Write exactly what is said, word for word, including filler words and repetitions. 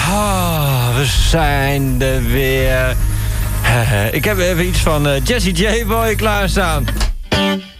Oh, we zijn er weer. Ik heb even iets van uh, Jessie J. Boy klaarstaan.